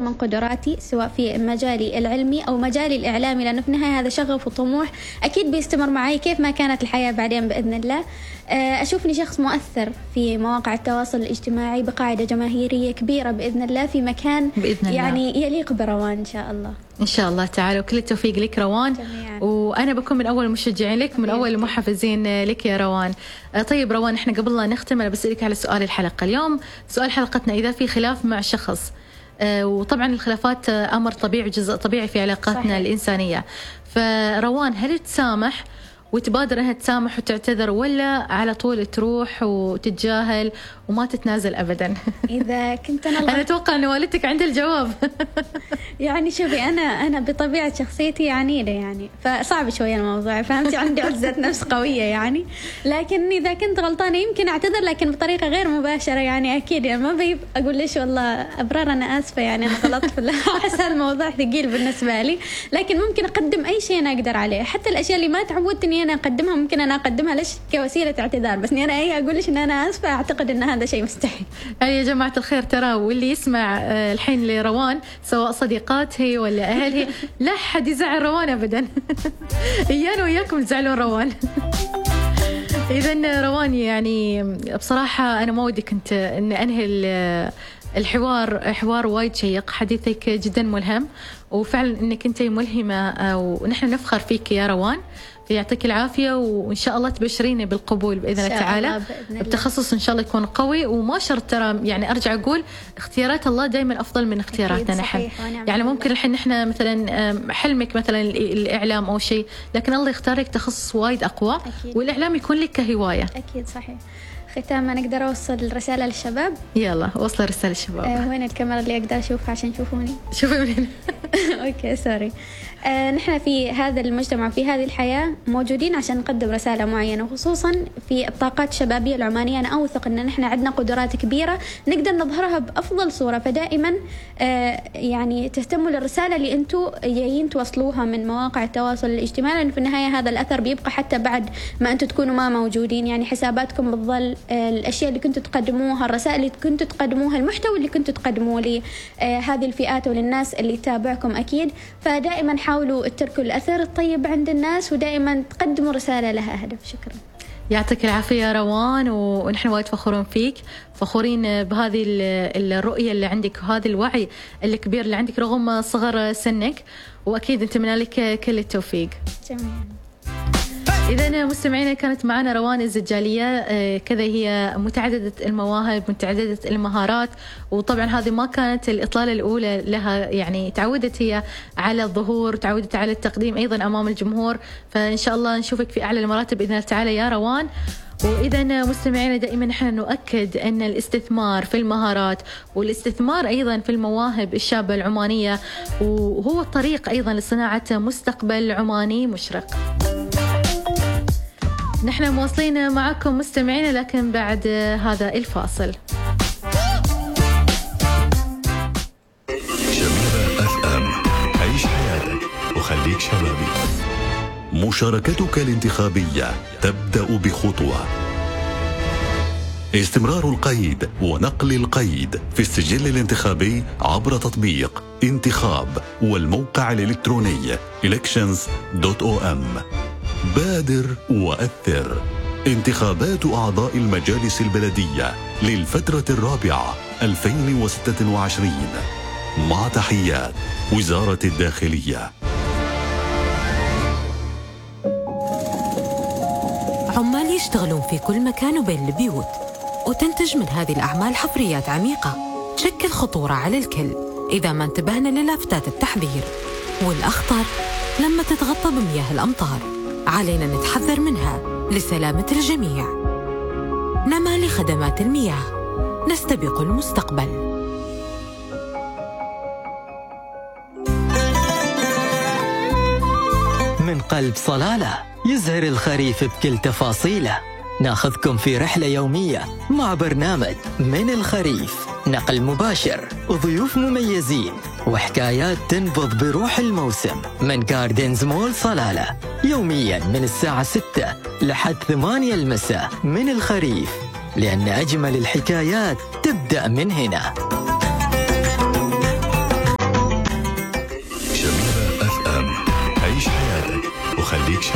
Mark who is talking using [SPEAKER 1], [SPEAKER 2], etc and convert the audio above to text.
[SPEAKER 1] من قدراتي سواء في مجالي العلمي أو مجالي الإعلامي، لأنه في النهاية هذا شغف وطموح أكيد بيستمر معي كيف ما كانت الحياة بعدين بإذن الله. أشوفني شخص مؤثر في مواقع التواصل الاجتماعي بقاعدة جماهيرية كبيرة بإذن الله في مكان
[SPEAKER 2] بإذن
[SPEAKER 1] يعني
[SPEAKER 2] الله.
[SPEAKER 1] يليق بروان إن شاء الله.
[SPEAKER 2] إن شاء الله تعالى، وكل التوفيق لك روان
[SPEAKER 1] جميعا.
[SPEAKER 2] وأنا بكون من أول المشجعين لك، من أول المحفزين لك يا روان. طيب روان، إحنا قبل لا نختم أنا بسألك على سؤال الحلقة اليوم. سؤال حلقتنا: إذا في خلاف مع شخص، وطبعا الخلافات أمر طبيعي وجزء طبيعي في علاقاتنا صحيح. الإنسانية، فروان هل تسامح وتبادر أنها تسامح وتعتذر، ولا على طول تروح وتتجاهل وما تتنازل أبدا؟
[SPEAKER 1] إذا كنت
[SPEAKER 2] أنا أتوقع أن والدتك عندها الجواب.
[SPEAKER 1] يعني شوفي، أنا بطبيعة شخصيتي عنيدة يعني، فصعب شوية الموضوع، فهمتي؟ عندي عزة نفس قوية يعني. لكن إذا كنت غلطانة يمكن أعتذر، لكن بطريقة غير مباشرة يعني. أكيد يعني ما بيب أقول ليش والله أبرار أنا آسفة يعني أنا غلطت في الله. أحس هذا الموضوع ثقيل بالنسبة لي، لكن ممكن أقدم أي شيء أنا أقدر عليه، حتى الأشياء اللي ما تعودت إني أنا أقدمها ممكن أنا أقدمها ليش كوسيلة اعتذار، بس إني أنا أقول ليش إن أنا آسفة أعتقد إن هذا شيء مستحيل.
[SPEAKER 2] يا جماعة الخير، ترى واللي يسمع الحين لروان سواء صديقات هي ولا أهل هي، لا حد يزعل روان أبدا. إيانا وإياكم تزعلون روان. إذن روان يعني بصراحة أنا ما ودي كنت أن أنهي حوار وايد شيق، حديثك جدا ملهم، وفعلا أنك أنت ملهمة ونحن نفخر فيك يا روان. يعطيك العافية، وإن شاء الله تبشريني بالقبول بإذن الله تعالى بتخصص إن شاء الله يكون قوي. وما شرط ترى يعني أرجع أقول اختيارات الله دايما أفضل من اختياراتنا نحن. يعني ممكن الحين نحن مثلا حلمك مثلا الإعلام أو شيء، لكن الله يختارك تخصص وايد أقوى أكيد. والإعلام يكون لك كهواية.
[SPEAKER 1] أكيد صحيح. ختاما نقدر أوصل رسالة للشباب؟
[SPEAKER 2] يلا وصل رسالة للشباب.
[SPEAKER 1] وين الكاميرا اللي أقدر أشوفها عشان يشوفوني؟
[SPEAKER 2] شوفي من هنا.
[SPEAKER 1] أوكي سوري. نحن في هذا المجتمع في هذه الحياة موجودين عشان نقدم رسالة معينة، وخصوصا في الطاقات الشبابية العمانية. أنا أوثق أن نحن عندنا قدرات كبيرة نقدر نظهرها بأفضل صورة، فدائما يعني تهتموا للرسالة اللي أنتوا جايين توصلوها من مواقع التواصل الاجتماعي، لأن في النهاية هذا الأثر بيبقى حتى بعد ما أنتوا تكونوا ما موجودين. يعني حساباتكم بتظل، الأشياء اللي كنتوا تقدموها، الرسائل اللي كنتوا تقدموها، المحتوى اللي كنتوا تقدموه لهذه الفئات وللناس اللي تتابعكم أكيد. فدائما حاولوا تتركوا الأثر الطيب عند الناس، ودائما تقدموا رسالة لها هدف. شكرا.
[SPEAKER 2] يعطيك العافية يا روان، ونحن وايد فخورين فيك، فخورين بهذه الرؤية اللي عندك وهذا الوعي الكبير اللي عندك رغم صغر سنك، وأكيد نتمنى لك كل التوفيق.
[SPEAKER 1] جميل.
[SPEAKER 2] إذا مستمعينا كانت معنا روان الزجالية، كذا هي متعددة المواهب متعددة المهارات، وطبعا هذه ما كانت الإطلالة الأولى لها، يعني تعودت هي على الظهور، تعودت على التقديم أيضا أمام الجمهور، فإن شاء الله نشوفك في أعلى المراتب بإذن الله تعالى يا روان. وإذا مستمعينا دائما نحن نؤكد أن الاستثمار في المهارات والاستثمار أيضا في المواهب الشابة العمانية وهو الطريق أيضا لصناعة مستقبل عماني مشرق. نحن مواصلين معكم مستمعين، لكن بعد هذا الفاصل.
[SPEAKER 3] شباب FM، عيش حياتك وخليك شبابي. مشاركتك الانتخابية تبدأ بخطوة. استمرار القيد ونقل القيد في السجل الانتخابي عبر تطبيق انتخاب والموقع الإلكتروني elections.om. بادر وأثر. انتخابات أعضاء المجالس البلدية للفترة الرابعة 2026 مع تحيات وزارة الداخلية.
[SPEAKER 4] عمال يشتغلون في كل مكان وبين البيوت، وتنتج من هذه الأعمال حفريات عميقة تشكل خطورة على الكل إذا ما انتبهنا للافتات التحذير. والأخطر لما تتغطى بمياه الأمطار، علينا نتحذر منها لسلامة الجميع. نمى لخدمات المياه، نستبق المستقبل.
[SPEAKER 5] من قلب صلالة يزهر الخريف بكل تفاصيله. ناخذكم في رحلة يومية مع برنامج من الخريف، نقل مباشر وضيوف مميزين وحكايات تنبض بروح الموسم من جاردنز مول صلالة، يوميا من الساعة 6 لحد 8 المساء. من الخريف، لأن أجمل الحكايات تبدأ من هنا.
[SPEAKER 3] وخليك